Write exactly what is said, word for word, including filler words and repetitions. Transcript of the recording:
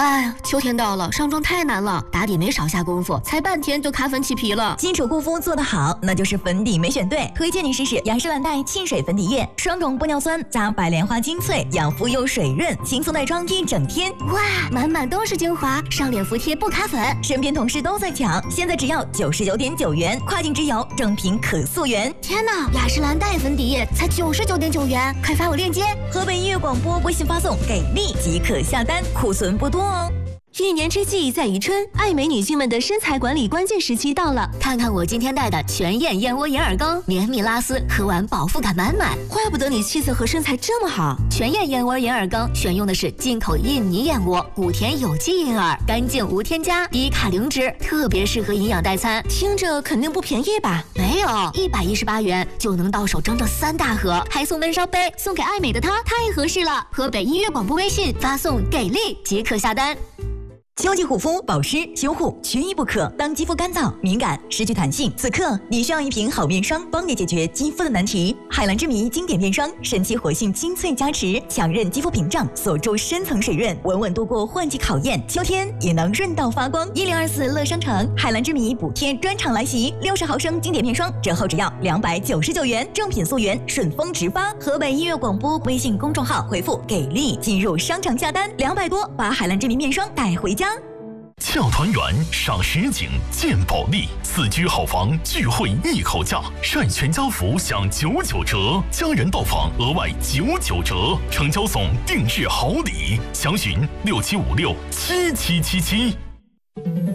哎呀，秋天到了，上妆太难了，打底没少下功夫，才半天就卡粉起皮了。 基础护肤做得好，那就是粉底没选对。推荐你试试雅诗兰黛沁水粉底液，双种玻尿酸加白莲花精粹，养肤又水润，轻松耐妆一整天。 哇，满满都是精华，上脸服帖不卡粉。 身边同事都在抢，现在只要九十九点九元，跨境直邮，正品可溯源。 天哪，雅诗兰黛粉底液才九十九点九元，快发我链接。 河北音乐广播微信发送给力即可下单，库存不多哦。 一年之计在于春，爱美女性们的身材管理关键时期到了。 看看我今天带的全燕燕窝眼耳膏，绵密拉丝，喝完饱腹感满满。 怪不得你气色和身材这么好。 全燕燕窝眼耳膏选用的是进口印尼燕窝，谷田有机银耳，干净无添加，低卡零脂，特别适合营养代餐。 听着肯定不便宜吧？ 没有，一百一十八元就能到手整整三大盒，还送温烧杯，送给爱美的她太合适了。河北音乐广播微信发送给力即可下单。 秋季护肤保湿修护缺一不可。当肌肤干燥、敏感、失去弹性，此刻你需要一瓶好面霜，帮你解决肌肤的难题。海蓝之谜经典面霜，神奇活性精粹加持，强韧肌肤屏障，锁住深层水润，稳稳度过换季考验。秋天也能润到发光。一零二四乐商城海蓝之谜补贴专场来袭，六十毫升经典面霜折后只要两百九十九元，正品溯源，顺丰直发。河北音乐广播微信公众号回复给力进入商场下单，两百多把海蓝之谜面霜带回家。 俏团圆赏实景见保利，四居好房聚会一口价，晒全家福享九九折，家人到访额外九九折，成交送定制好礼，详询六七五六七七七七。